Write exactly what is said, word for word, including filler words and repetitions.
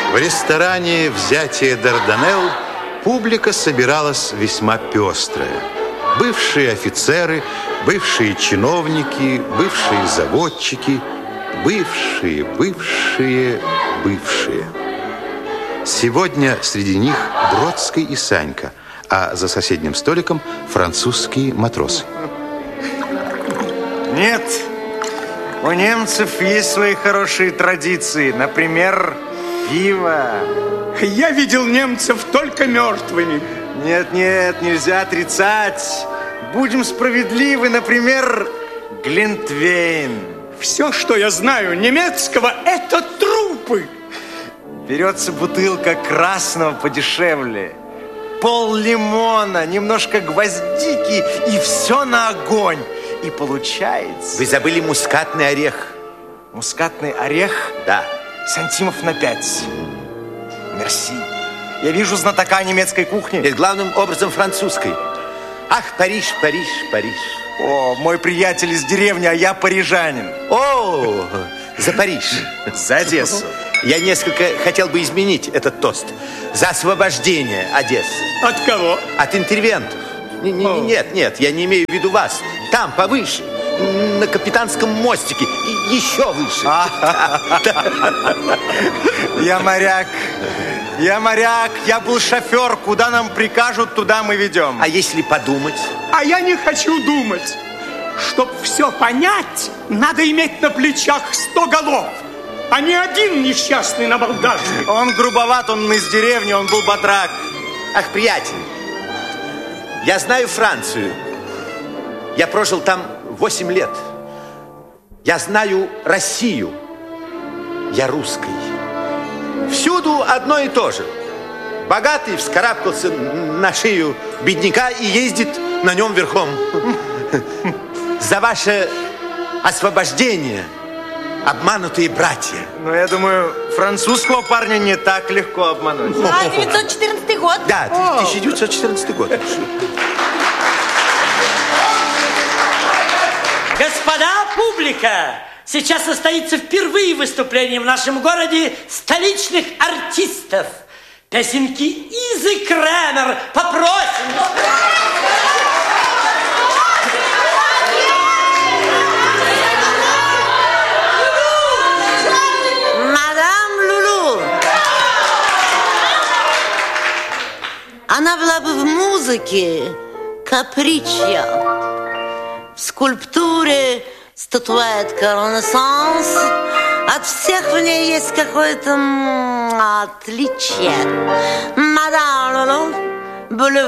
В ресторане «Взятие Дарданелл» публика собиралась весьма пестрая. Бывшие офицеры, бывшие чиновники, бывшие заводчики, бывшие, бывшие, бывшие. Сегодня среди них Бродский и Санька, а за соседним столиком французские матросы. Нет, у немцев есть свои хорошие традиции. Например, пиво. Я видел немцев только мертвыми. Нет, нет, нельзя отрицать. Будем справедливы, например, глинтвейн. Все, что я знаю немецкого, это трупы. Берется бутылка красного подешевле, пол лимона, немножко гвоздики и все на огонь. И получается... Вы забыли мускатный орех. Мускатный орех? Да. Сантимов на пять. Мерси. Я вижу знатока немецкой кухни. Нет, главным образом французской. Ах, Париж, Париж, Париж. О, мой приятель из деревни, а я парижанин. О, за Париж. За Одессу. Я несколько хотел бы изменить этот тост. За освобождение Одессы. От кого? От интервентов. Не, не, не, нет, нет, я не имею в виду вас. Там, повыше, на капитанском мостике, и еще выше. Я моряк. Я моряк, я был шофер. Куда нам прикажут, туда мы ведем. А если подумать? А я не хочу думать. Чтоб все понять, надо иметь на плечах сто голов, а не один несчастный набалдашник. Он грубоват, он из деревни, он был батрак. Ах, приятель, я знаю Францию. Я прожил там восемь лет. Я знаю Россию. Я русский. Всюду одно и то же. Богатый вскарабкался на шею бедняка и ездит на нем верхом. За ваше освобождение, обманутые братья. Ну, я думаю, французского парня не так легко обмануть. А, девятьсот четырнадцатый год. Да, тысяча девятьсот четырнадцатый год. Господа, публика! Сейчас состоится впервые выступление в нашем городе столичных артистов. Песенки Изы Кремер. Попросим. Мадам Лулу. Она была бы в музыке капричья, в скульптуре статуэтка Ренессанс. От всех в ней есть какое-то отличие. Мадам Лулу,